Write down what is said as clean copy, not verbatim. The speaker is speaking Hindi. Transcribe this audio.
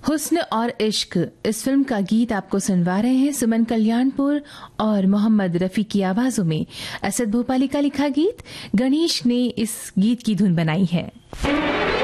हुस्न और इश्क इस फिल्म का गीत आपको सुनवा रहे हैं सुमन कल्याणपुर और मोहम्मद रफी की आवाजों में। असद भोपाली का लिखा गीत, गणेश ने इस गीत की धुन बनाई है।